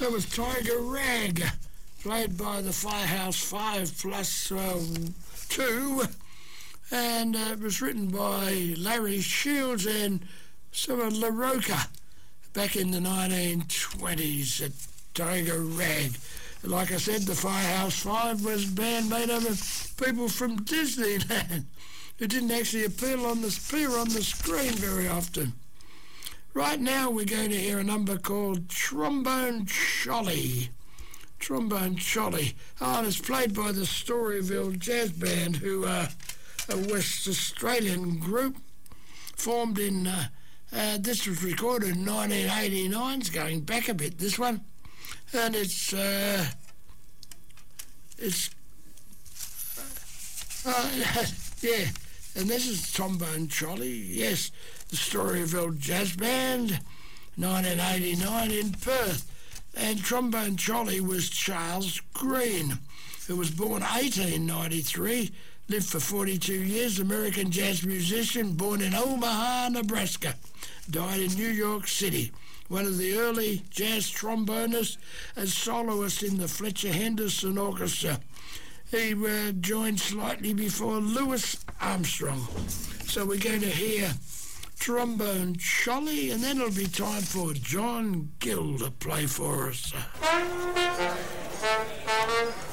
That was Tiger Rag, played by the Firehouse 5 plus 2, and it was written by Larry Shields and Summer LaRocca back in the 1920s at Tiger Rag. Like I said, the Firehouse 5 was a band made up of people from Disneyland who didn't actually appear on the screen very often. Right now we're going to hear a number called Trombone Cholly. Trombone Cholly. Oh, and it's played by the Storyville Jazz Band, who are a West Australian group formed in... this was recorded in 1989. It's going back a bit, this one. And it's yeah, and this is Trombone Cholly, yes, the Storyville Jazz Band, 1989 in Perth. And Trombone Cholly was Charles Green, who was born 1893, lived for 42 years, American jazz musician, born in Omaha, Nebraska, died in New York City. One of the early jazz trombonists and soloist in the Fletcher Henderson Orchestra. He joined slightly before Louis Armstrong. So we're going to hear Trombone Cholly, and then it'll be time for John Gill to play for us.